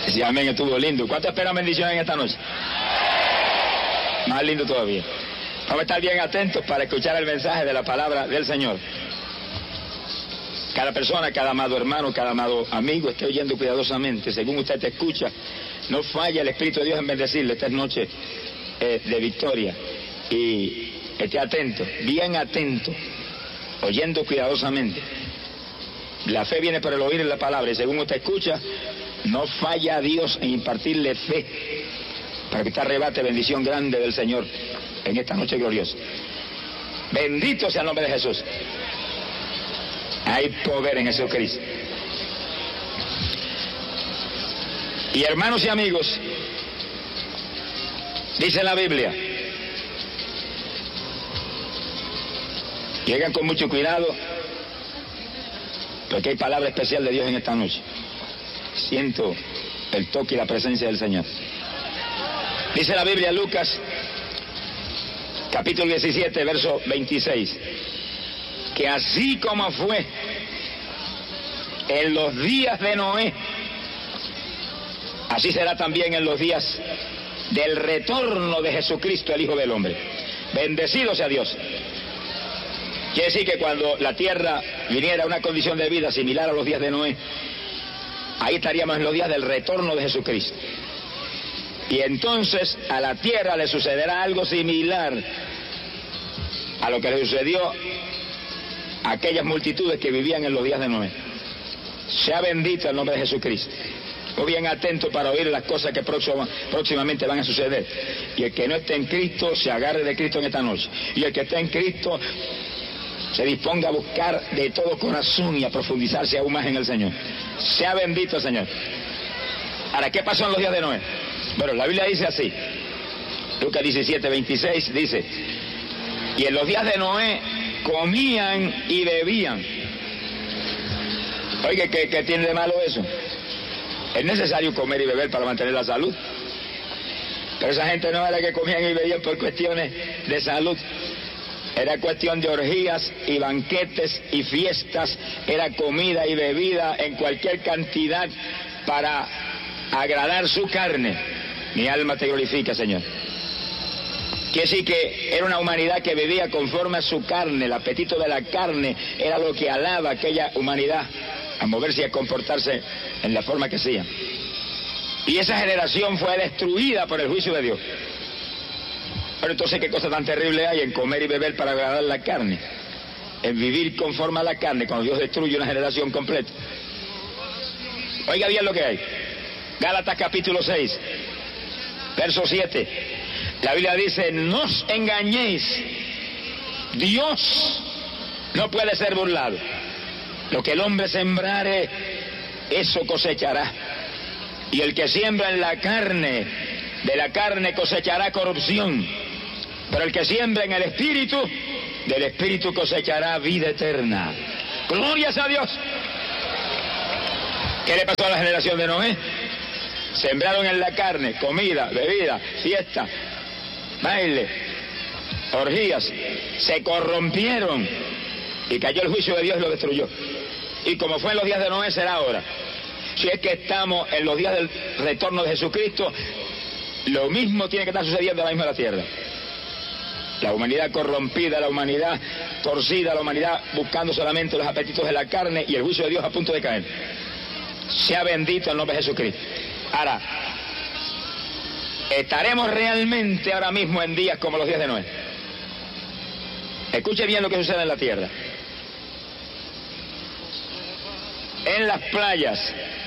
Sí, amén, estuvo lindo. ¿Cuánto esperan bendición en esta noche? Más lindo todavía. Vamos a estar bien atentos para escuchar el mensaje de la palabra del Señor. Cada persona, cada amado hermano, cada amado amigo, esté oyendo cuidadosamente. Según usted te escucha, no falla el Espíritu de Dios en bendecirle. Esta es noche de victoria. Y esté atento, bien atento, oyendo cuidadosamente. La fe viene por el oír la palabra. Y según usted escucha, no falla Dios en impartirle fe para que usted arrebate bendición grande del Señor en esta noche gloriosa. Bendito sea el nombre de Jesús. Hay poder en Jesucristo. Y hermanos y amigos, dice la Biblia, llegan con mucho cuidado, porque hay palabra especial de Dios en esta noche. Siento el toque y la presencia del Señor. Dice la Biblia, Lucas, capítulo 17, verso 26, que así como fue en los días de Noé, así será también en los días del retorno de Jesucristo, el Hijo del Hombre. Bendecido sea Dios. Quiere decir que cuando la tierra viniera a una condición de vida similar a los días de Noé, ahí estaríamos en los días del retorno de Jesucristo. Y entonces a la tierra le sucederá algo similar a lo que le sucedió a aquellas multitudes que vivían en los días de Noé. Sea bendito el nombre de Jesucristo. Muy bien atento para oír las cosas que próximamente van a suceder. Y el que no esté en Cristo, se agarre de Cristo en esta noche. Y el que esté en Cristo, se disponga a buscar de todo corazón y a profundizarse aún más en el Señor. Sea bendito el Señor. Ahora, ¿qué pasó en los días de Noé? Bueno, la Biblia dice así. Lucas 17, 26 dice: y en los días de Noé comían y bebían. Oiga, ¿qué tiene de malo eso? Es necesario comer y beber para mantener la salud. Pero esa gente no era que comían y bebían por cuestiones de salud. Era cuestión de orgías y banquetes y fiestas. Era comida y bebida en cualquier cantidad para agradar su carne. Mi alma te glorifica, Señor. Quiere decir que era una humanidad que vivía conforme a su carne. El apetito de la carne era lo que alaba a aquella humanidad a moverse y a comportarse en la forma que hacía. Y esa generación fue destruida por el juicio de Dios. Pero entonces, ¿qué cosa tan terrible hay en comer y beber para agradar la carne? En vivir conforme a la carne, cuando Dios destruye una generación completa. Oiga bien lo que hay. Gálatas capítulo 6, verso 7. La Biblia dice: no os engañéis, Dios no puede ser burlado. Lo que el hombre sembrare, eso cosechará. Y el que siembra en la carne, de la carne cosechará corrupción. Pero el que siembra en el Espíritu, del Espíritu cosechará vida eterna. ¡Glorias a Dios! ¿Qué le pasó a la generación de Noé? Sembraron en la carne comida, bebida, fiesta, baile, orgías. Se corrompieron y cayó el juicio de Dios y lo destruyó. Y como fue en los días de Noé, será ahora. Si es que estamos en los días del retorno de Jesucristo, lo mismo tiene que estar sucediendo ahora mismo en la tierra. La humanidad corrompida, la humanidad torcida, la humanidad buscando solamente los apetitos de la carne y el juicio de Dios a punto de caer. Sea bendito el nombre de Jesucristo. Ahora, estaremos realmente ahora mismo en días como los días de Noé. Escuche bien lo que sucede en la tierra. En las playas,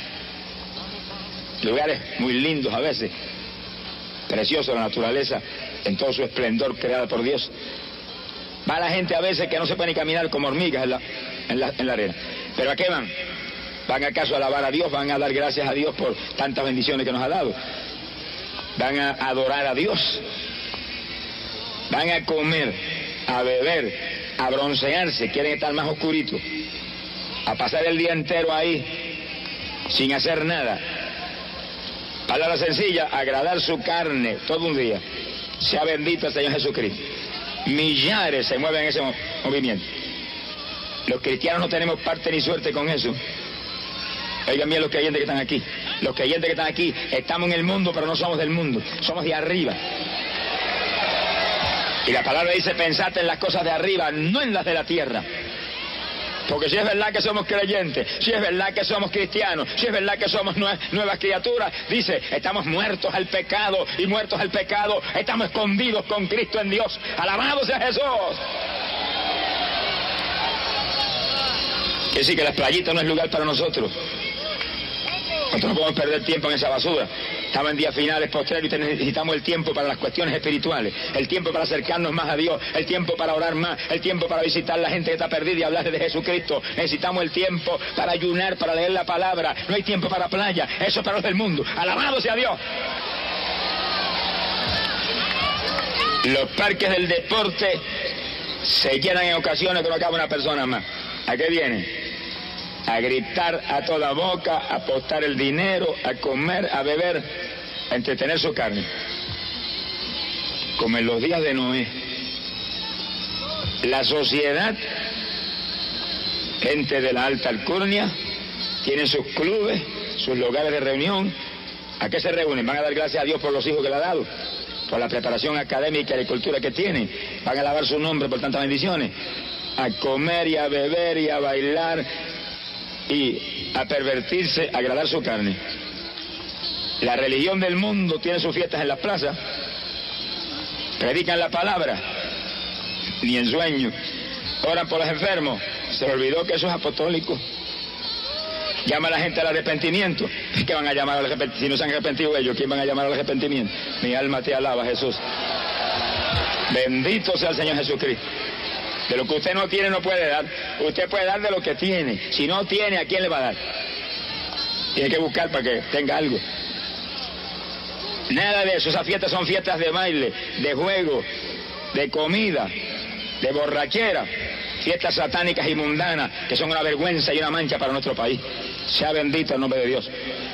lugares muy lindos a veces, preciosos, la naturaleza en todo su esplendor creada por Dios. Va la gente a veces que no se puede ni caminar como hormigas en la arena. ¿Pero a qué van? ¿Van acaso a alabar a Dios? ¿Van a dar gracias a Dios por tantas bendiciones que nos ha dado? ¿Van a adorar a Dios? ¿Van a comer, a beber, a broncearse? ¿Quieren estar más oscuritos? ¿A pasar el día entero ahí sin hacer nada? Palabra sencilla: agradar su carne todo un día. Sea bendito el Señor Jesucristo. Millares se mueven en ese movimiento. Los cristianos no tenemos parte ni suerte con eso. Oigan bien los creyentes que están aquí. Los creyentes que están aquí, estamos en el mundo, pero no somos del mundo. Somos de arriba. Y la palabra dice, pensad en las cosas de arriba, no en las de la tierra. Porque si es verdad que somos creyentes, si es verdad que somos cristianos, si es verdad que somos nuevas criaturas, dice, estamos muertos al pecado, y muertos al pecado, estamos escondidos con Cristo en Dios. ¡Alabado sea Jesús! Quiere decir que las playitas no es lugar para nosotros. Nosotros no podemos perder tiempo en esa basura. Estamos en días finales, postreros, y necesitamos el tiempo para las cuestiones espirituales, el tiempo para acercarnos más a Dios, el tiempo para orar más, el tiempo para visitar a la gente que está perdida y hablarle de Jesucristo. Necesitamos el tiempo para ayunar, para leer la palabra. No hay tiempo para playa, eso es para los del mundo. ¡Alabado sea Dios! Los parques del deporte se llenan en ocasiones que no cabe una persona más. ¿A qué viene? A gritar a toda boca, a apostar el dinero, a comer, a beber, a entretener su carne. Como en los días de Noé. La sociedad, gente de la alta alcurnia, tiene sus clubes, sus lugares de reunión. ¿A qué se reúnen? Van a dar gracias a Dios por los hijos que le ha dado, por la preparación académica y de cultura que tienen. Van a alabar su nombre por tantas bendiciones. A comer y a beber y a bailar y a pervertirse, a agradar su carne. La religión del mundo tiene sus fiestas en las plazas, predican la palabra, ni en sueño, oran por los enfermos, se le olvidó que eso es apostólico. Llama a la gente al arrepentimiento. ¿Qué van a llamar al arrepentimiento? Si no se han arrepentido ellos, ¿quién van a llamar al arrepentimiento? Mi alma te alaba, Jesús. Bendito sea el Señor Jesucristo. De lo que usted no tiene no puede dar. Usted puede dar de lo que tiene. Si no tiene, ¿a quién le va a dar? Tiene que buscar para que tenga algo. Nada de eso. Esas fiestas son fiestas de baile, de juego, de comida, de borrachera. Fiestas satánicas y mundanas que son una vergüenza y una mancha para nuestro país. Sea bendito el nombre de Dios.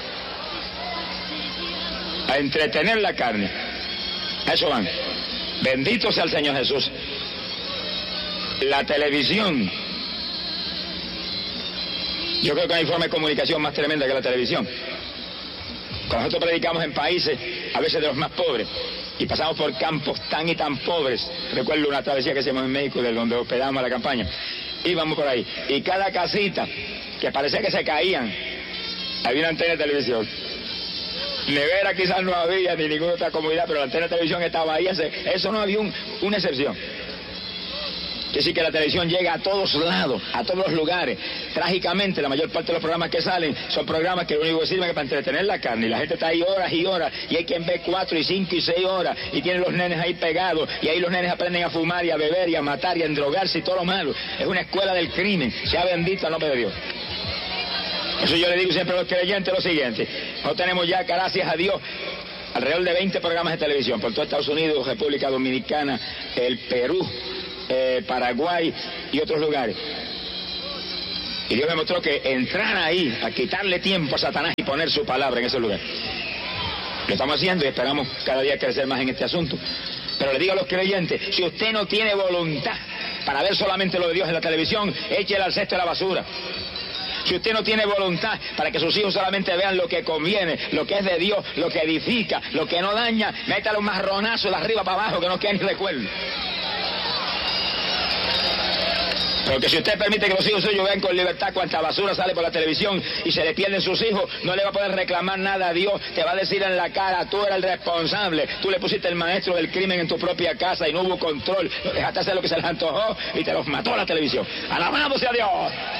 A entretener la carne. A eso van. Bendito sea el Señor Jesús. La televisión. Yo creo que no hay forma de comunicación más tremenda que la televisión. Cuando nosotros predicamos en países, a veces de los más pobres, y pasamos por campos tan y tan pobres. Recuerdo una travesía que hicimos en México, de donde hospedamos la campaña. Íbamos por ahí, y cada casita, que parecía que se caían, había una antena de televisión. Nevera quizás no había, ni ninguna otra comodidad, pero la antena de televisión estaba ahí. Eso no había una excepción. Es decir, que la televisión llega a todos lados, a todos los lugares. Trágicamente, la mayor parte de los programas que salen son programas que lo único que sirven es para entretener la carne. Y la gente está ahí horas y horas, y hay quien ve 4 y 5 y 6 horas, y tienen los nenes ahí pegados, y ahí los nenes aprenden a fumar y a beber y a matar y a endrogarse y todo lo malo. Es una escuela del crimen. Sea bendito el nombre de Dios. Eso yo le digo siempre a los creyentes lo siguiente. No tenemos ya, gracias a Dios, alrededor de 20 programas de televisión por todo Estados Unidos, República Dominicana, el Perú, Paraguay y otros lugares. Y Dios me mostró que entrar ahí a quitarle tiempo a Satanás y poner su palabra en ese lugar. Lo estamos haciendo y esperamos cada día crecer más en este asunto. Pero le digo a los creyentes, si usted no tiene voluntad para ver solamente lo de Dios en la televisión, échele al cesto de la basura. Si usted no tiene voluntad para que sus hijos solamente vean lo que conviene, lo que es de Dios, lo que edifica, lo que no daña, métale un marronazo de arriba para abajo que no quede ni recuerdo. Porque si usted permite que los hijos suyos vean con libertad cuánta basura sale por la televisión y se le pierden sus hijos, no le va a poder reclamar nada a Dios. Te va a decir en la cara, tú eres el responsable, tú le pusiste el maestro del crimen en tu propia casa y no hubo control, dejaste hacer lo que se les antojó y te los mató la televisión. ¡Alabado sea Dios!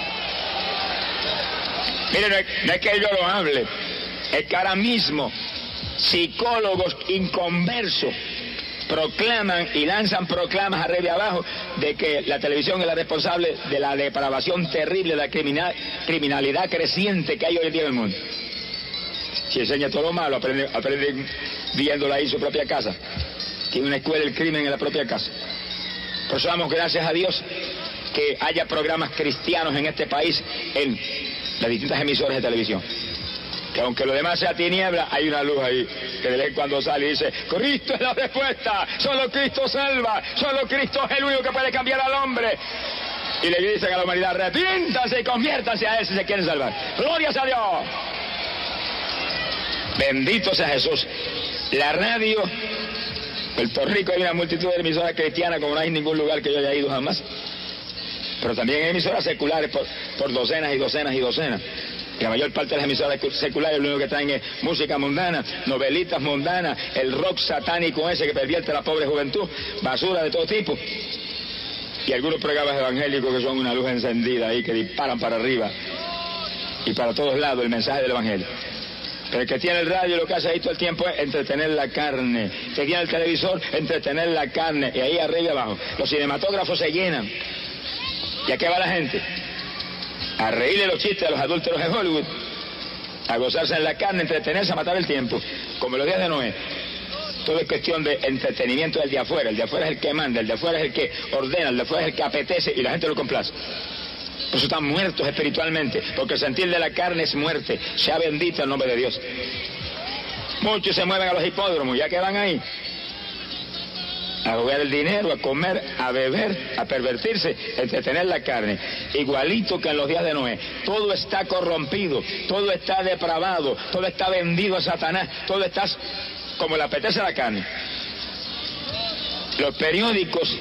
Mire, no es que yo lo hable, es que ahora mismo psicólogos inconversos proclaman y lanzan proclamas arriba y abajo de que la televisión es la responsable de la depravación terrible, de la criminalidad creciente que hay hoy en día en el mundo. Si enseña todo lo malo, aprenden viéndola ahí en su propia casa. Tiene una escuela del crimen en la propia casa. Por eso damos gracias a Dios que haya programas cristianos en este país en las distintas emisoras de televisión. Que aunque lo demás sea tiniebla, hay una luz ahí, que de vez en cuando sale y dice, Cristo es la respuesta, solo Cristo salva, solo Cristo es el único que puede cambiar al hombre. Y le dicen a la humanidad, arrepiéntanse y conviértanse a Él si se quieren salvar. ¡Gloria a Dios! Bendito sea Jesús. La radio, Puerto Rico, hay una multitud de emisoras cristianas como no hay en ningún lugar que yo haya ido jamás. Pero también hay emisoras seculares por docenas y docenas y docenas. Y la mayor parte de las emisoras seculares lo único que traen es música mundana, novelitas mundanas, el rock satánico ese que pervierte a la pobre juventud, basura de todo tipo. Y algunos programas evangélicos que son una luz encendida ahí que disparan para arriba y para todos lados el mensaje del evangelio. Pero el que tiene el radio lo que hace ahí todo el tiempo es entretener la carne. El que tiene el televisor, entretener la carne. Y ahí arriba y abajo. Los cinematógrafos se llenan. ¿Y a qué va la gente? A reírle los chistes a los adúlteros de Hollywood. A gozarse en la carne, entretenerse, a matar el tiempo. Como los días de Noé. Todo es cuestión de entretenimiento del de afuera. El de afuera es el que manda, el de afuera es el que ordena, el de afuera es el que apetece y la gente lo complace. Por eso están muertos espiritualmente, porque el sentir de la carne es muerte. Sea bendito el nombre de Dios. Muchos se mueven a los hipódromos, ya que van ahí a jugar el dinero, a comer, a beber, a pervertirse, a entretener la carne. Igualito que en los días de Noé. Todo está corrompido, todo está depravado, todo está vendido a Satanás, todo está como le apetece la carne. Los periódicos,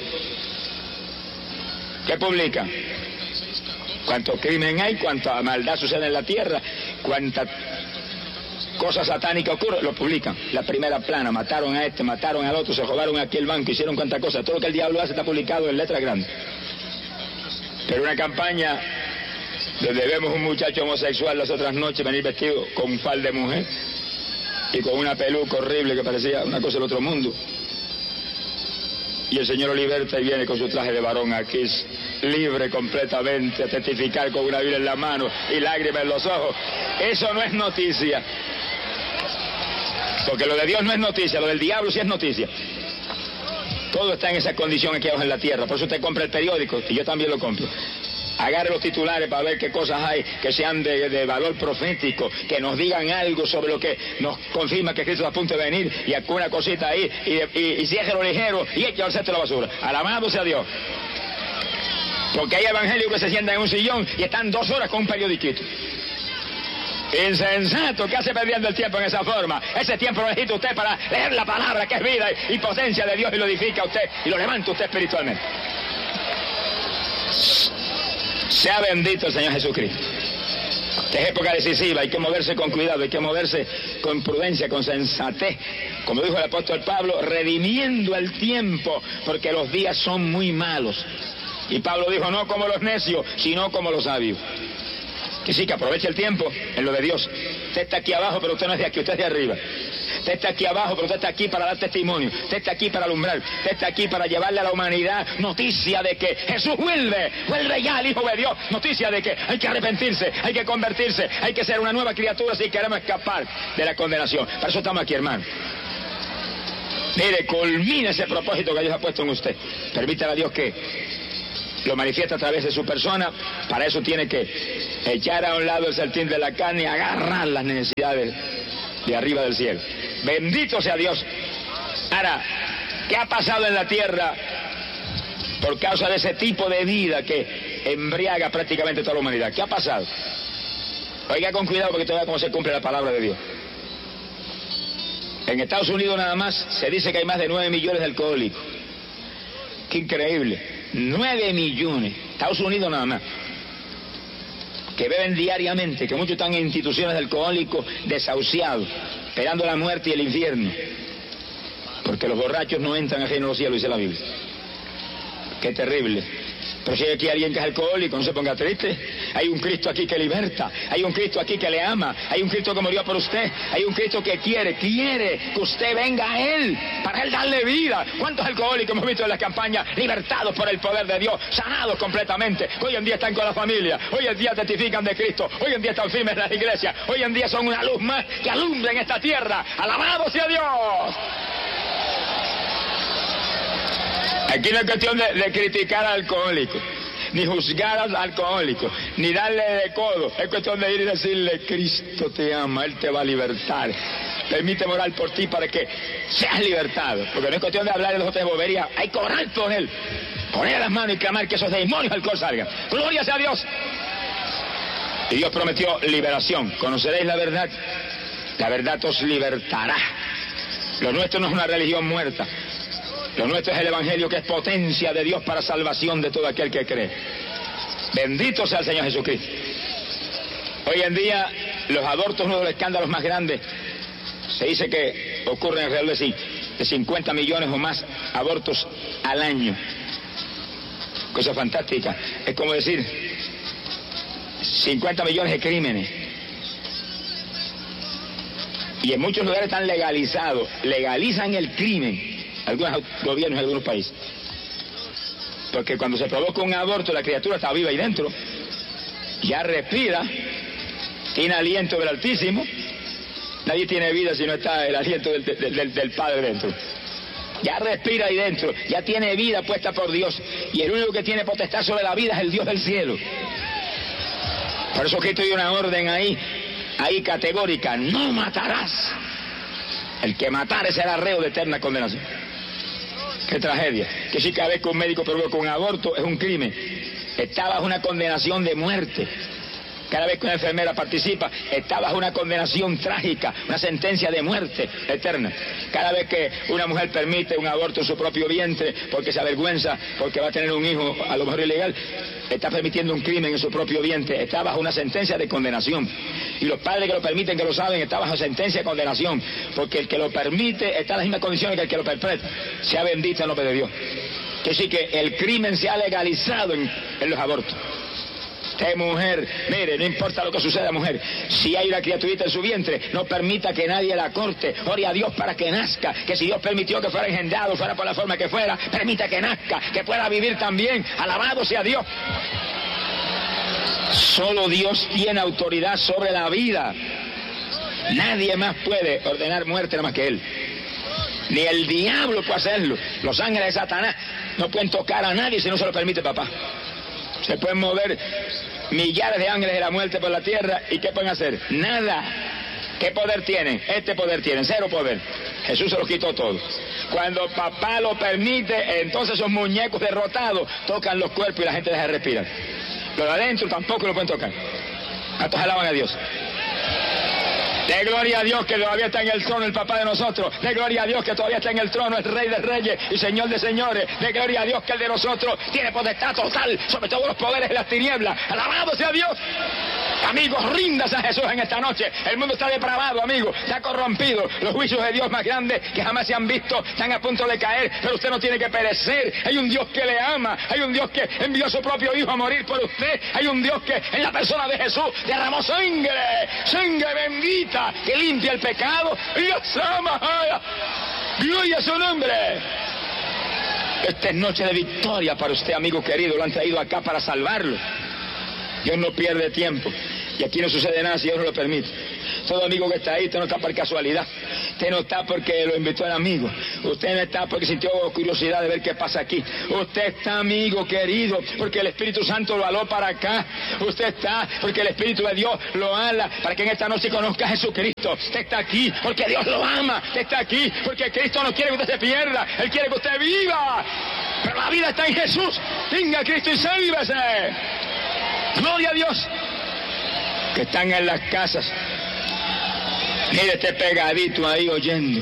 ¿qué publican? Cuánto crimen hay, cuánta maldad sucede en la tierra, cuánta cosa satánica ocurre, lo publican. La primera plana, mataron a este, mataron al otro, se robaron aquí el banco, hicieron cuánta cosa. Todo lo que el diablo hace está publicado en letras grandes. Pero una campaña donde vemos un muchacho homosexual las otras noches venir vestido con un fal de mujer y con una peluca horrible que parecía una cosa del otro mundo. Y el Señor lo liberta y viene con su traje de varón aquí, libre completamente, a testificar con una Biblia en la mano y lágrimas en los ojos. Eso no es noticia. Porque lo de Dios no es noticia, lo del diablo sí es noticia. Todo está en esa condición aquí abajo en la tierra. Por eso usted compra el periódico, y yo también lo compro. Agarre los titulares para ver qué cosas hay que sean de valor profético, que nos digan algo sobre lo que nos confirma que Cristo está a punto de venir, y alguna cosita ahí, y ciérrelo ligero, y echa al cesto de la basura. Alabado sea Dios. Porque hay evangélicos que se sientan en un sillón y están 2 horas con un periodiquito. Insensato, ¿qué hace perdiendo el tiempo en esa forma? Ese tiempo lo necesita usted para leer la palabra que es vida y potencia de Dios, y lo edifica a usted y lo levanta usted espiritualmente. Sea bendito el Señor Jesucristo. Esta es época decisiva, hay que moverse con cuidado, hay que moverse con prudencia, con sensatez. Como dijo el apóstol Pablo, redimiendo el tiempo, porque los días son muy malos. Y Pablo dijo, no como los necios, sino como los sabios. Que sí, que aproveche el tiempo en lo de Dios. Usted está aquí abajo, pero usted no es de aquí, usted es de arriba. Usted está aquí abajo, pero usted está aquí para dar testimonio. Usted está aquí para alumbrar. Usted está aquí para llevarle a la humanidad noticia de que Jesús vuelve ya el Hijo de Dios. Noticia de que hay que arrepentirse, hay que convertirse, hay que ser una nueva criatura si queremos escapar de la condenación. Para eso estamos aquí, hermano. Mire, culmine ese propósito que Dios ha puesto en usted. Permítale a Dios que lo manifiesta a través de su persona. Para eso tiene que echar a un lado el sartén de la carne y agarrar las necesidades de arriba del cielo. Bendito sea Dios. Ahora, ¿qué ha pasado en la tierra por causa de ese tipo de vida que embriaga prácticamente toda la humanidad? ¿Qué ha pasado? Oiga con cuidado porque todavía cómo se cumple la palabra de Dios. En Estados Unidos nada más se dice que hay más de 9 millones de alcohólicos. ¡Qué increíble! 9 millones. Estados Unidos nada más. Que beben diariamente, que muchos están en instituciones de alcohólicos desahuciados, esperando la muerte y el infierno. Porque los borrachos no entran al reino de los cielos, dice la Biblia. ¡Qué terrible! Pero si hay aquí alguien que es alcohólico, no se ponga triste. Hay un Cristo aquí que liberta, hay un Cristo aquí que le ama, hay un Cristo que murió por usted, hay un Cristo que quiere que usted venga a Él, para Él darle vida. ¿Cuántos alcohólicos hemos visto en las campañas libertados por el poder de Dios, sanados completamente? Hoy en día están con la familia, hoy en día testifican de Cristo, hoy en día están firmes en las iglesias, hoy en día son una luz más que alumbra en esta tierra. ¡Alabado sea Dios! Aquí no es cuestión de criticar al alcohólico, ni juzgar al alcohólico, ni darle de codo. Es cuestión de ir y decirle, Cristo te ama, Él te va a libertar. Permíteme orar por ti para que seas libertado. Porque no es cuestión de hablar de los otros boberías, hay que orar por Él. poner las manos y clamar que esos demonios del alcohol salgan. ¡Gloria sea a Dios! Y Dios prometió liberación. Conoceréis la verdad os libertará. Lo nuestro no es una religión muerta. Lo nuestro es el Evangelio, que es potencia de Dios para salvación de todo aquel que cree. Bendito sea el Señor Jesucristo. Hoy en día los abortos es uno de los escándalos más grandes. Se dice que ocurren alrededor de 50 millones o más abortos al año. Cosa fantástica. Es como decir 50 millones de crímenes. Y en muchos lugares están legalizados. Legalizan el crimen. Algunos gobiernos en algunos países. Porque cuando se provoca un aborto, la criatura está viva ahí dentro. Ya respira. Tiene aliento del Altísimo. Nadie tiene vida si no está el aliento del Padre dentro. Ya respira ahí dentro. Ya tiene vida puesta por Dios. Y el único que tiene potestad sobre la vida es el Dios del cielo. Por eso Cristo dio una orden ahí categórica: no matarás. El que matare será reo de eterna condenación. Qué tragedia. Que si cada vez que un médico provoca un aborto es un crimen, está bajo una condenación de muerte. Cada vez que una enfermera participa, está bajo una condenación trágica, una sentencia de muerte eterna. Cada vez que una mujer permite un aborto en su propio vientre porque se avergüenza, porque va a tener un hijo a lo mejor ilegal, está permitiendo un crimen en su propio vientre, está bajo una sentencia de condenación. Y los padres que lo permiten, que lo saben, está bajo sentencia de condenación, porque el que lo permite está en las mismas condiciones que el que lo perpetra. Sea bendito el nombre de Dios. Que sí, que el crimen se ha legalizado en los abortos. Usted, mujer, mire, no importa lo que suceda, mujer, si hay una criaturita en su vientre, no permita que nadie la corte. Ore a Dios para que nazca, que si Dios permitió que fuera engendrado, fuera por la forma que fuera, permita que nazca, que pueda vivir también. Alabado sea Dios. Solo Dios tiene autoridad sobre la vida. Nadie más puede ordenar muerte nada más que Él. Ni el diablo puede hacerlo. Los ángeles de Satanás no pueden tocar a nadie si no se lo permite papá. Se pueden mover millares de ángeles de la muerte por la tierra, ¿y qué pueden hacer? Nada. ¿Qué poder tienen? Este poder tienen, cero poder. Jesús se los quitó todo. Cuando papá lo permite, entonces esos muñecos derrotados tocan los cuerpos y la gente deja de respirar. Los de adentro tampoco lo pueden tocar. Hasta alaban a Dios. De gloria a Dios que todavía está en el trono el papá de nosotros. De gloria a Dios que todavía está en el trono el Rey de Reyes y Señor de Señores. De gloria a Dios que el de nosotros tiene potestad total sobre todos los poderes de las tinieblas. Alabado sea Dios. Amigos, ríndase a Jesús en esta noche. El mundo está depravado, amigos, está corrompido. Los juicios de Dios más grandes que jamás se han visto están a punto de caer, pero usted no tiene que perecer. Hay un Dios que le ama, hay un Dios que envió a su propio Hijo a morir por usted. Hay un Dios que en la persona de Jesús derramó sangre bendita que limpia el pecado. Dios ama, gloria a su nombre. Esta es noche de victoria para usted, amigo querido. Lo han traído acá para salvarlo. Dios no pierde tiempo. Y aquí no sucede nada si Dios no lo permite. Todo amigo que está ahí, usted no está por casualidad. Usted no está porque lo invitó el amigo. Usted no está porque sintió curiosidad de ver qué pasa aquí. Usted está, amigo querido, porque el Espíritu Santo lo aló para acá. Usted está porque el Espíritu de Dios lo ala para que en esta noche conozca a Jesucristo. Usted está aquí porque Dios lo ama. Usted está aquí porque Cristo no quiere que usted se pierda. Él quiere que usted viva. Pero la vida está en Jesús. Venga a Cristo y sálvese. Gloria a Dios. Que están en las casas. Mire, esté pegadito ahí oyendo.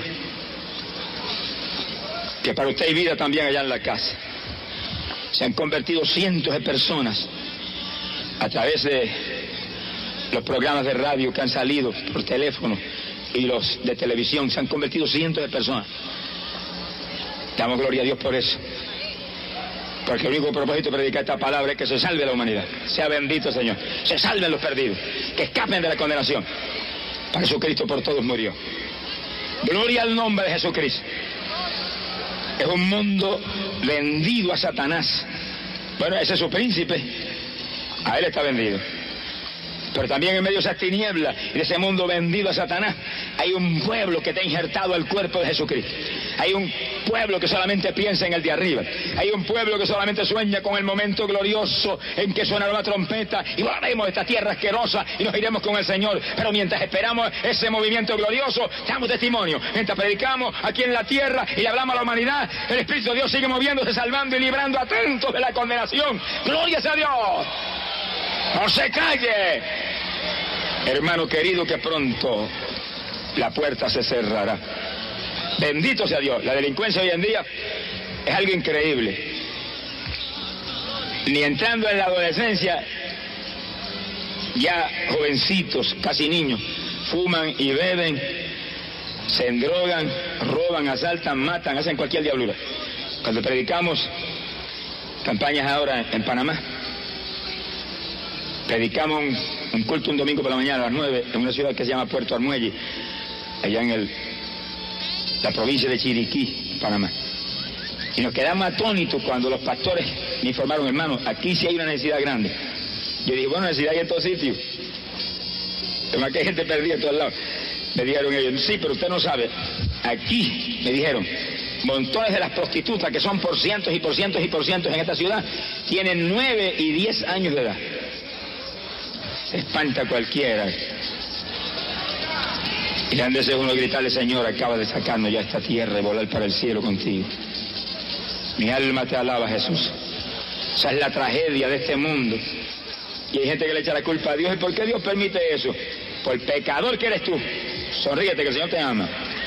Que para usted hay vida también allá en la casa. Se han convertido cientos de personas a través de los programas de radio que han salido por teléfono y los de televisión. Se han convertido cientos de personas. Damos gloria a Dios por eso. Porque el único propósito de predicar esta palabra es que se salve la humanidad. Sea bendito, Señor. Se salven los perdidos. Que escapen de la condenación. Para Jesucristo por todos murió. Gloria al nombre de Jesucristo. Es un mundo vendido a Satanás. Bueno, ese es su príncipe. A él está vendido. Pero también en medio de esas tinieblas y de ese mundo vendido a Satanás, hay un pueblo que está injertado al cuerpo de Jesucristo. Hay un pueblo que solamente piensa en el de arriba. Hay un pueblo que solamente sueña con el momento glorioso en que sonará una trompeta y volveremos de esta tierra asquerosa y nos iremos con el Señor. Pero mientras esperamos ese movimiento glorioso, damos testimonio. Mientras predicamos aquí en la tierra y le hablamos a la humanidad, el Espíritu de Dios sigue moviéndose, salvando y librando a tantos de la condenación. ¡Gloria sea a Dios! ¡No se calle! Hermano querido, que pronto la puerta se cerrará. Bendito sea Dios. La delincuencia hoy en día es algo increíble. Ni entrando en la adolescencia, ya jovencitos, casi niños, fuman y beben, se endrogan, roban, asaltan, matan, hacen cualquier diablura. Cuando predicamos campañas ahora en Panamá, predicamos un culto un domingo por la mañana a las 9 en una ciudad que se llama Puerto Armuelle, allá en la provincia de Chiriquí, Panamá. Y nos quedamos atónitos cuando los pastores me informaron, hermano, aquí sí hay una necesidad grande. Yo dije, bueno, necesidad hay en todos sitios. Además que hay gente perdida en todos lados. Me dijeron ellos, sí, pero usted no sabe. Aquí, me dijeron, montones de las prostitutas, que son por cientos y por cientos y por cientos en esta ciudad, tienen 9 y 10 años de edad. Se espanta cualquiera. Y le han de ser uno gritarle, Señor, acaba de sacarnos ya esta tierra y volar para el cielo contigo. Mi alma te alaba, Jesús. Esa es la tragedia de este mundo. Y hay gente que le echa la culpa a Dios. ¿Y por qué Dios permite eso? Por el pecador que eres tú. Sonríete, que el Señor te ama.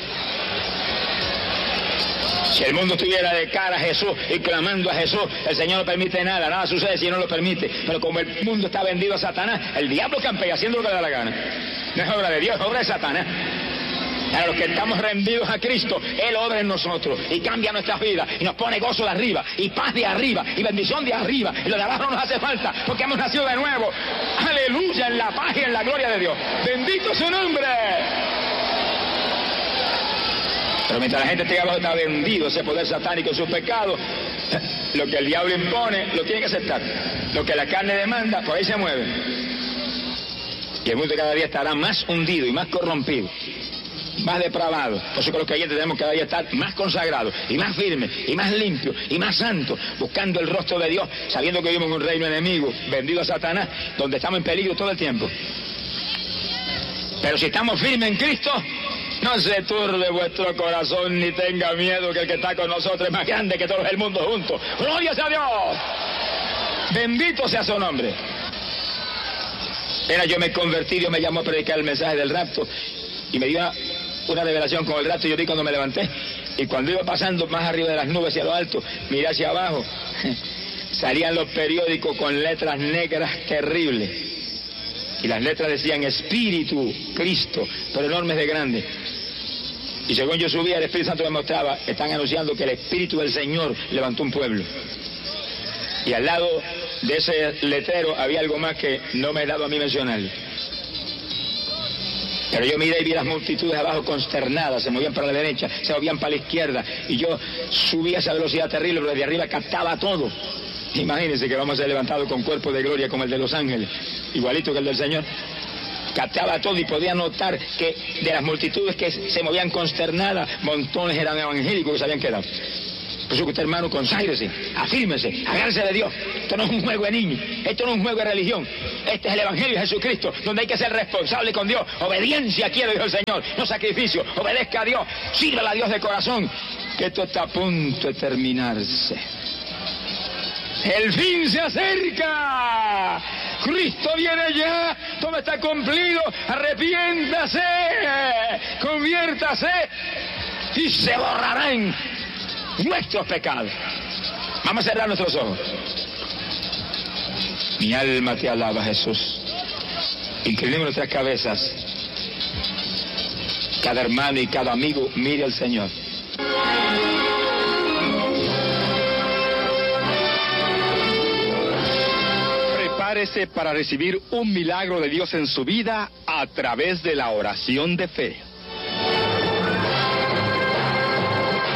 Si el mundo estuviera de cara a Jesús y clamando a Jesús, el Señor no permite nada, nada sucede si no lo permite. Pero como el mundo está vendido a Satanás, el diablo campea haciendo lo que le da la gana. No es obra de Dios, es obra de Satanás. A los que estamos rendidos a Cristo, Él obra en nosotros y cambia nuestras vidas y nos pone gozo de arriba y paz de arriba y bendición de arriba, y lo de abajo no nos hace falta porque hemos nacido de nuevo. Aleluya, en la paz y en la gloria de Dios. Bendito su nombre. Pero mientras la gente esté abajo, está vendido ese poder satánico en sus pecados, lo que el diablo impone lo tiene que aceptar. Lo que la carne demanda, por ahí se mueve. Y el mundo cada día estará más hundido y más corrompido, más depravado. Por eso que los creyentes tenemos cada día estar más consagrados y más firmes y más limpios y más santos, buscando el rostro de Dios, sabiendo que vivimos en un reino enemigo, vendido a Satanás, donde estamos en peligro todo el tiempo. Pero si estamos firmes en Cristo, no se turbe vuestro corazón ni tenga miedo, que el que está con nosotros es más grande que todo el mundo juntos. ¡Gloria sea a Dios! Bendito sea su nombre. Era, yo me convertí, Dios me llamó a predicar el mensaje del rapto y me dio una revelación con el rapto. Yo vi cuando me levanté, y cuando iba pasando más arriba de las nubes hacia lo alto, miré hacia abajo, salían los periódicos con letras negras terribles, y las letras decían Espíritu, Cristo, pero enormes de grande. Y según yo subía, el Espíritu Santo me mostraba, están anunciando que el Espíritu del Señor levantó un pueblo. Y al lado de ese letrero había algo más que no me he dado a mí mencionar. Pero yo miré y vi las multitudes abajo consternadas, se movían para la derecha, se movían para la izquierda, y yo subí a esa velocidad terrible, pero desde arriba captaba todo. Imagínense que vamos a ser levantados con cuerpo de gloria como el de los ángeles, igualito que el del Señor. Captaba todo y podía notar que de las multitudes que se movían consternadas, montones eran evangélicos que se habían quedado. Por eso que usted, hermano, conságrese, afírmese, agárrese de Dios. Esto no es un juego de niños, esto no es un juego de religión. Este es el Evangelio de Jesucristo, donde hay que ser responsable con Dios. Obediencia quiere, dijo el Señor, no sacrificio. Obedezca a Dios, sírvale a Dios de corazón, que esto está a punto de terminarse. El fin se acerca. Cristo viene ya, todo está cumplido. Arrepiéntase, conviértase y se borrarán nuestros pecados. Vamos a cerrar nuestros ojos. Mi alma te alaba, Jesús. Inclinemos nuestras cabezas. Cada hermano y cada amigo mire al Señor. Prepárese para recibir un milagro de Dios en su vida a través de la oración de fe.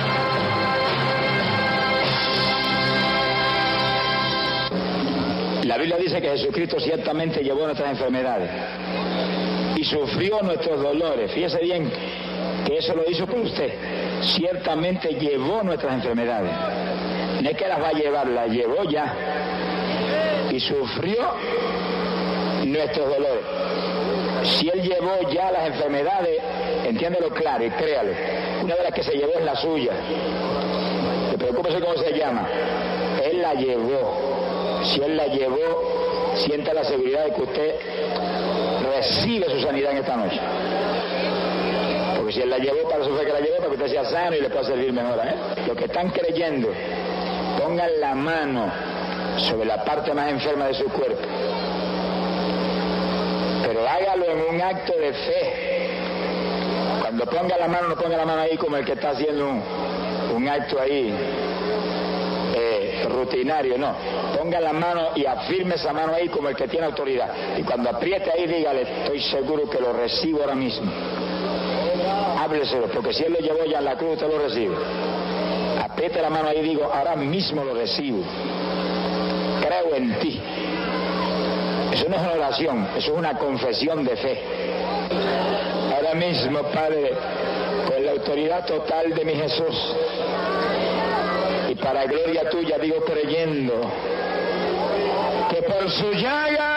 La Biblia dice que Jesucristo ciertamente llevó nuestras enfermedades y sufrió nuestros dolores. Fíjese bien que eso lo hizo por usted. Ciertamente llevó nuestras enfermedades. No es que las va a llevar, las llevó ya. Y sufrió nuestros dolores. Si Él llevó ya las enfermedades, entiéndelo claro y créalo. Una de las que se llevó es la suya. No preocúpese cómo se llama. Él la llevó. Si Él la llevó, sienta la seguridad de que usted recibe su sanidad en esta noche. Porque si Él la llevó, para eso fue que la llevó, para que usted sea sano y le pueda servir mejor. Los que están creyendo, pongan la mano sobre la parte más enferma de su cuerpo. Pero hágalo en un acto de fe. Cuando ponga la mano, no ponga la mano ahí como el que está haciendo un acto ahí rutinario, no. Ponga la mano y afirme esa mano ahí como el que tiene autoridad. Y cuando apriete ahí, dígale, estoy seguro que lo recibo ahora mismo. Hábleselo, porque si Él lo llevó ya en la cruz, usted lo recibe. Apriete la mano ahí y digo, ahora mismo lo recibo. Creo en ti. Eso no es una oración, eso es una confesión de fe. Ahora mismo, Padre, con la autoridad total de mi Jesús, y para gloria tuya digo creyendo que por su llaga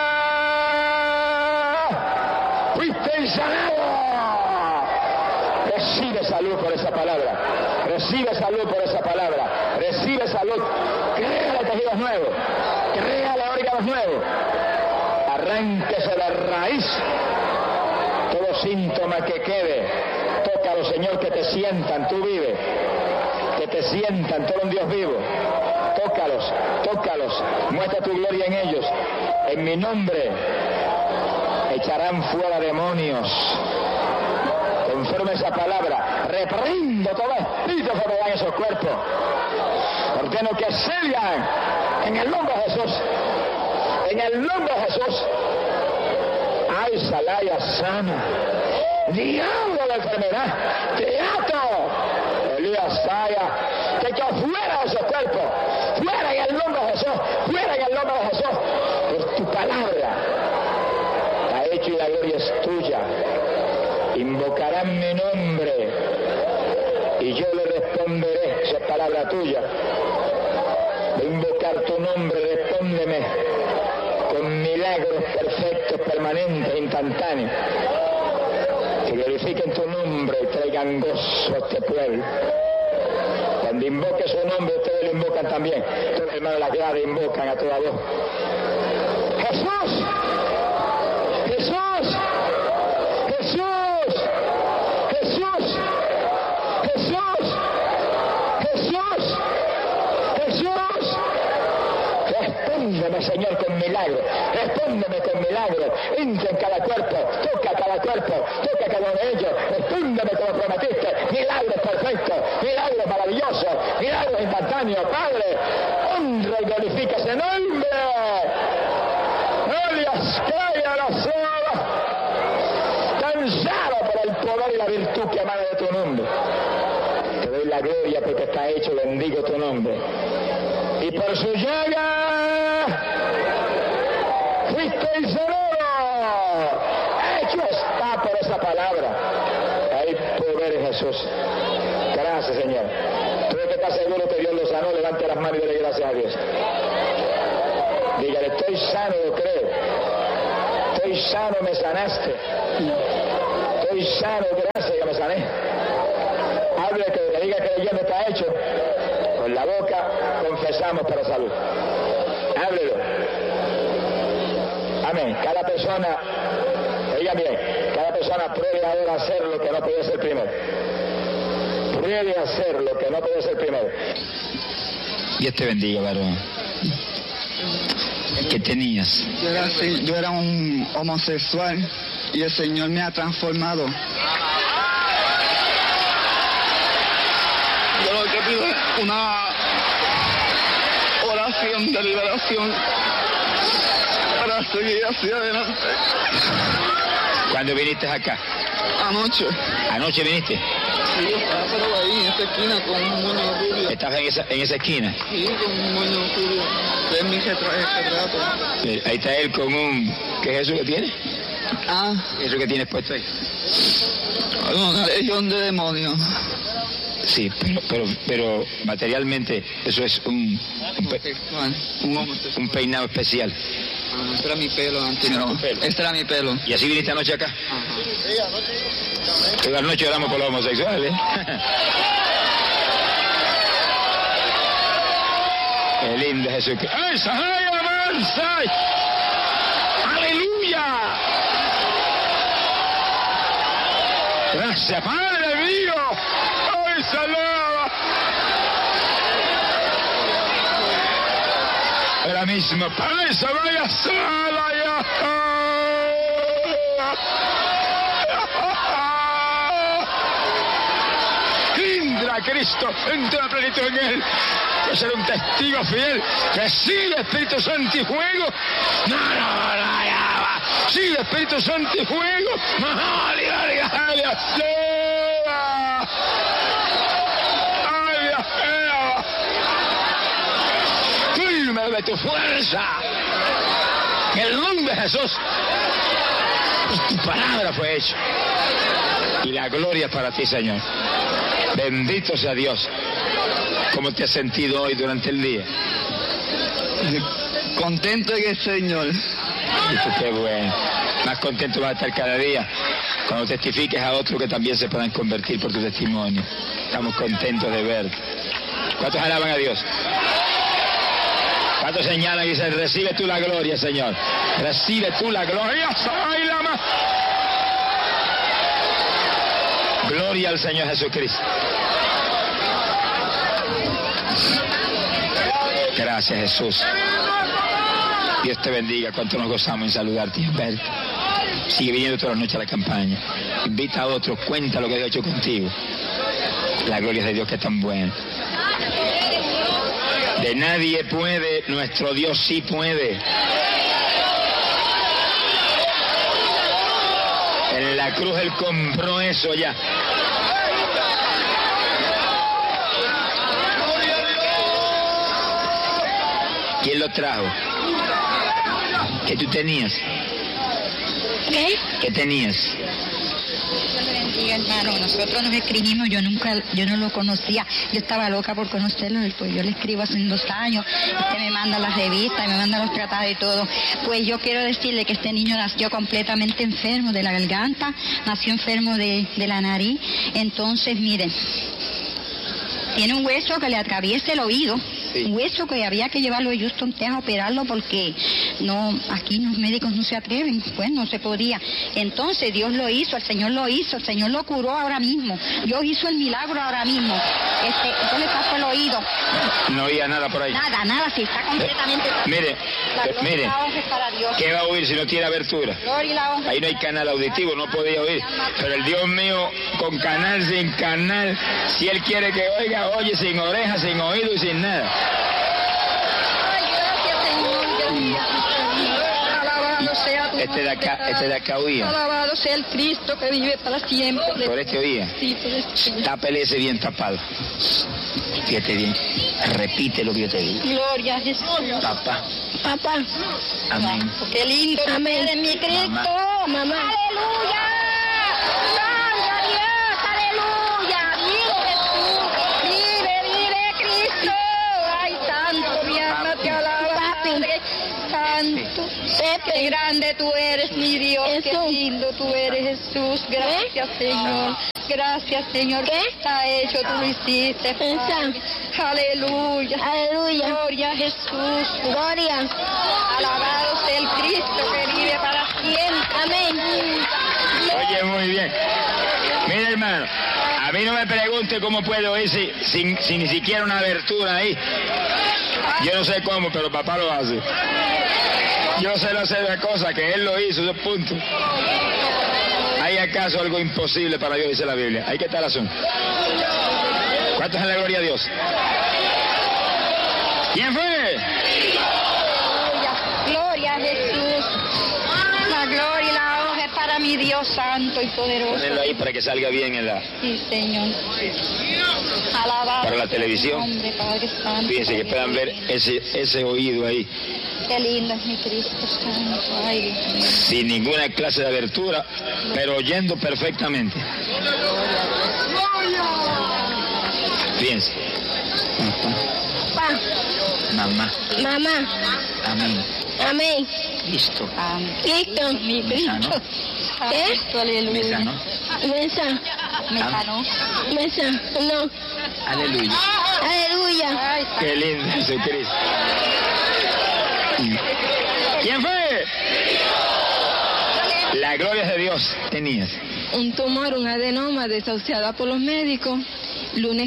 fuiste sanado. Recibe salud por esa palabra. Recibe salud por esa palabra. Recibe salud. Créale tejidos nuevos. Créale órganos nuevos. Arránquese la raíz. Todo síntoma que quede. Tócalo, Señor, que te sientan. Tú vives. Que te sientan, todo un Dios vivo. Tócalos, tócalos, muestra tu gloria en ellos. En mi nombre echarán fuera demonios. Conforme a esa palabra, reprendo todo espíritu que me dan esos cuerpos. Ordeno que salgan en el nombre de Jesús. En el nombre de Jesús. Ay, Salaya sana. Diablo de la enfermedad. Te ato. Elías Saya, que yo fuera de esos cuerpos, fuera en el nombre de Jesús, fuera en el nombre de Jesús, por tu palabra, ha hecho y la gloria es tuya. Invocarán mi nombre y yo le responderé, esa es palabra tuya. Voy a invocar tu nombre, respóndeme con milagros perfectos, permanentes, instantáneos. Que glorifiquen tu nombre y traigan gozo a este pueblo. Cuando invoque su nombre, ustedes lo invocan también. Todos los hermanos de la grada invocan a toda voz. ¡Jesús! ¡Jesús! ¡Jesús! ¡Jesús! ¡Jesús! ¡Jesús! ¡Jesús! Respóndeme, Señor, con milagro. Respóndeme con milagro. Entra en cada cuerpo. Toca cada cuerpo. Toca cada uno de ellos. Respóndeme como prometiste. Milagros perfectos. Milagros maravillosos. Milagros instantáneos. Padre, honra y glorifica ese nombre. No le ascaya la sola. Cansado por el poder y la virtud que emana de tu nombre. Te doy la gloria porque está hecho. Bendigo tu nombre. Y por su llaga fuisteis sanados. Hecho está por esa palabra. Hay poder en Jesús. Gracias, Señor. Tú que estás seguro que Dios lo sanó, levante las manos y dele gracias a Dios. Dígale, estoy sano, lo creo. Estoy sano, me sanaste. Estoy sano, gracias que me sané. Hable que le diga que ya me está hecho. Con la boca confesamos para salud. Háblelo. Amén. Cada persona, oiga bien, cada persona pruebe ahora hacer lo que no podía ser primero. Pruebe hacer lo que no podía ser primero. Dios te bendiga, varón. ¿Qué tenías? Yo era un homosexual y el Señor me ha transformado. Yo lo que pido es una oración de liberación para seguir hacia adelante. ¿Cuándo viniste acá? Anoche. ¿Anoche viniste? Sí, yo estaba pero ahí en esa esquina con un moño rubio. ¿Estabas en esa esquina? Sí, con un moño rubio. Es mi retrato. Ahí está él con un... ¿Qué es eso que tiene? Ah, ¿Qué es eso que tienes puesto ahí? una legión de demonios. Sí, pero materialmente eso es un peinado especial. Ah, ese era mi pelo antes. No, este era mi pelo. ¿Y así viniste anoche acá? Ajá. Toda la noche oramos por los homosexuales. Qué lindo Jesucristo. ¡Ay, avanza! ¡Aleluya! Gracias, Padre mío. ¡Ay, salva! Ahora mismo, Padre, se vaya sola ya. Entra Cristo, entra plenitud en él. Yo seré un testigo fiel. Recibe Espíritu Santo y fuego. No, ya. Sí, Espíritu Santo y fuego. Firme de tu fuerza. En el nombre de Jesús. Y tu palabra fue hecha. Y la gloria es para ti, Señor. Bendito sea Dios. ¿Cómo te has sentido hoy durante el día? Contento en el Señor. Qué bueno. Más contento vas a estar cada día cuando testifiques a otros que también se puedan convertir por tu testimonio. Estamos contentos de verte. ¿Cuántos alaban a Dios? ¿Cuántos señalan y dicen, recibe tú la gloria, Señor? Recibe tú la gloria. ¡Ay, la más! Gloria al Señor Jesucristo. Gracias, Jesús. Dios te bendiga. Cuánto nos gozamos en saludarte y en verte. Sigue viniendo toda la noche a la campaña. Invita a otros, cuenta lo que Dios ha hecho contigo. La gloria de Dios que es tan buena. De nadie puede, nuestro Dios sí puede. En la cruz Él compró eso ya. ¿Quién lo trajo? ¿Qué tú tenías? ¿Qué? ¿Qué tenías? Dios le bendiga, hermano. Nosotros nos escribimos, yo no lo conocía. Yo estaba loca por conocerlo, pues yo le escribo hace 2 años. Me manda las revistas, me manda los tratados y todo. Pues yo quiero decirle que este niño nació completamente enfermo de la garganta, nació enfermo de la nariz. Entonces, miren, tiene un hueso que le atraviesa el oído. Sí. Un hueso que había que llevarlo a Houston, Texas a operarlo porque no, aquí los médicos no se atreven, pues no se podía. Entonces Dios lo hizo, el Señor lo curó ahora mismo. Dios hizo el milagro ahora mismo. Yo le tapo el oído. No oía nada por ahí. Nada, sí, está completamente... Mire, ¿qué va a oír si no tiene abertura? Ahí no hay canal auditivo, no podía oír. Pero el Dios mío, con canal, sin canal, si Él quiere que oiga, oye, sin orejas, sin oído y sin nada. Este de acá oía. Alabado sea el Cristo que vive para siempre. ¿Por este oía? Sí, por este. Tápele ese bien tapado. Fíjate bien. Repite lo que yo te digo. Gloria a Jesús. Papá. Amén. Qué lindo. Amén. En mi Cristo. Mamá. Aleluya. Gloria a Dios. Aleluya. Vive Jesús. Vive Cristo. Ay, santo, mi alma te alaba. Santo. Qué grande tú eres, mi Dios. Qué lindo tú eres, Jesús. Gracias, Señor. Gracias, Señor. ¿Qué está hecho? Tú lo hiciste. Aleluya. Gloria a Jesús. Gloria. Alabado sea el Cristo que vive para siempre. Amén. Oye, muy bien. Mira, hermano, a mí no me pregunte cómo puedo ir sin ni siquiera una abertura ahí. Yo no sé cómo, pero papá lo hace. Yo sé hacer la cosa que Él lo hizo, esos puntos. ¿Hay acaso algo imposible para Dios? Dice la Biblia. Ahí que está el asunto. ¿Cuántos en la gloria a Dios? ¿Quién fue? Gloria a Jesús. La gloria y la honra es para mi Dios santo y poderoso. Ponelo ahí para que salga bien en la... Sí, Señor. Alabado. Para la televisión. Hombre, Padre Santo. Fíjense que puedan ver ese oído ahí. Qué lindo es mi Cristo Santo. Ay, Dios mío. Sin ninguna clase de abertura, pero oyendo perfectamente. Fíjense. Pa, Mamá. mamá, Amén. amén. Listo. Amén. Listo. Mi Me sanó. Cristo. ¿Qué? Santo, aleluya. Me sanó. Mesa, Me sanó. mesa, no. Aleluya. Aleluya. Ay, Qué lindo Jesucristo. ¿Quién fue? La gloria de Dios tenías. Un tumor, un adenoma desahuciada por los médicos. Lunes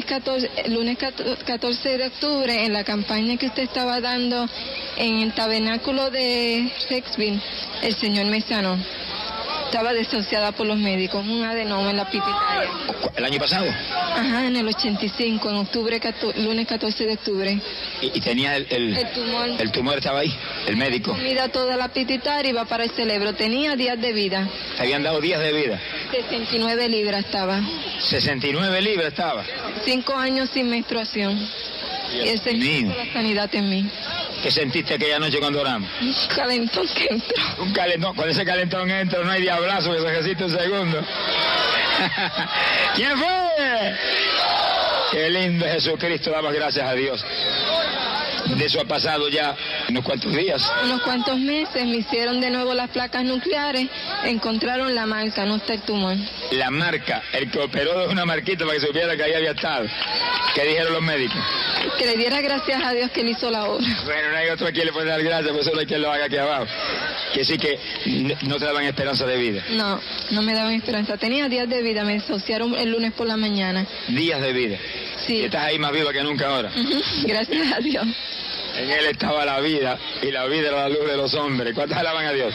14 de octubre, en la campaña que usted estaba dando en el tabernáculo de Sexville, el Señor me sanó. Estaba desahuciada por los médicos, un adenoma en la pituitaria. ¿El año pasado? Ajá, en el 85, en octubre, lunes 14 de octubre. Y tenía el tumor. El tumor estaba ahí, el médico. Comida toda la pituitaria y va para el cerebro. Tenía días de vida. Te habían dado días de vida. 69 libras estaba. 69 libras estaba. 5 años sin menstruación. Y el Señor mío. hizo la sanidad en mí. ¿Qué sentiste aquella noche cuando oramos? Un calentón que entró. Un calentón. Cuando ese calentón entra no hay diablazo que se ejercite un segundo. ¿Quién fue? Qué lindo Jesucristo, damos gracias a Dios. De eso ha pasado ya unos cuantos días. Unos cuantos meses me hicieron de nuevo las placas nucleares, encontraron la marca, no está el tumor. La marca, el que operó de una marquita para que supiera que ahí había estado. ¿Qué dijeron los médicos? Que le diera gracias a Dios que él hizo la obra. Bueno, no hay otro a quien le puede dar gracias, pues solo hay quien lo haga aquí abajo. Que sí que no te daban esperanza de vida. No, no me daban esperanza. Tenía días de vida, me asociaron el lunes por la mañana. Días de vida. Sí. Y estás ahí más viva que nunca ahora. Gracias a Dios. En él estaba la vida, y la vida era la luz de los hombres. ¿Cuántos alaban a Dios?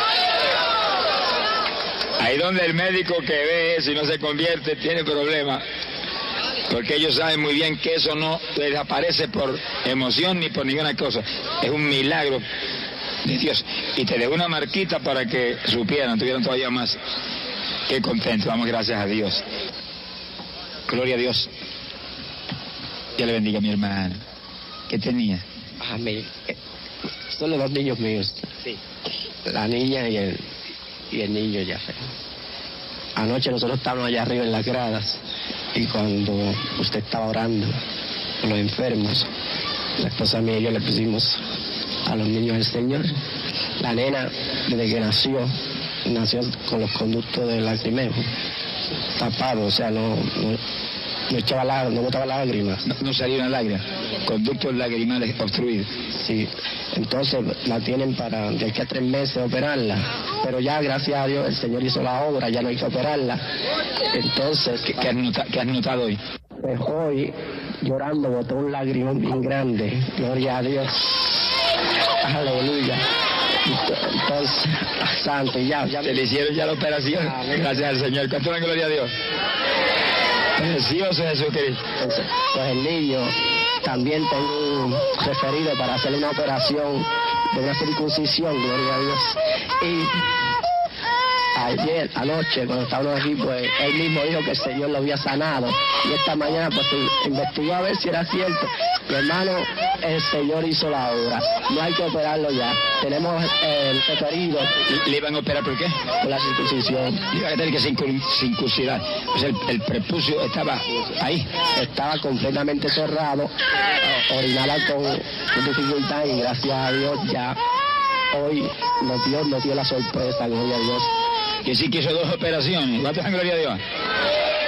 Ahí donde el médico que ve eso y no se convierte tiene problemas. Porque ellos saben muy bien que eso no desaparece por emoción ni por ninguna cosa. Es un milagro de Dios. Y te dejó una marquita para que supieran, tuvieran todavía más. Qué contento, damos gracias a Dios. Gloria a Dios. Dios le bendiga a mi hermano. ¿Qué tenía? Amén. Son los dos niños míos. Sí. La niña y el niño ya. Anoche nosotros estábamos allá arriba en las gradas y cuando usted estaba orando por los enfermos, la esposa mía y yo le pusimos a los niños al Señor. La nena, desde que nació con los conductos de lacrimeo tapados, o sea, no botaba lágrimas. No salieron lágrimas, conductos lagrimales obstruidos. Sí, entonces la tienen para de aquí a 3 meses operarla, pero ya gracias a Dios el Señor hizo la obra, ya no hay que operarla. Entonces, ¿Qué has notado hoy? pues hoy llorando botó un lagrimón bien grande, gloria a Dios, aleluya. Entonces, santo, ya Se le hicieron ya la operación. Amén. Gracias al Señor. ¿Cuánto dan gloria a Dios? Precioso Jesucristo. Entonces, pues el niño también tengo un referido para hacerle una operación de una circuncisión, gloria a Dios. Y ayer, anoche, cuando estábamos aquí, pues él mismo dijo que el Señor lo había sanado. Y esta mañana, pues investigó a ver si era cierto. Mi hermano, el Señor hizo la obra. No hay que operarlo ya. Tenemos el referido ¿Le iban a operar por qué? por la circuncisión. Le iban a tener que circuncidar. Pues el prepucio estaba ahí. Estaba completamente cerrado, orinaba con dificultad y gracias a Dios ya hoy nos dio la sorpresa, gloria a Dios. Que sí que hizo 2 operaciones. ¿Cuánto dan gloria a Dios?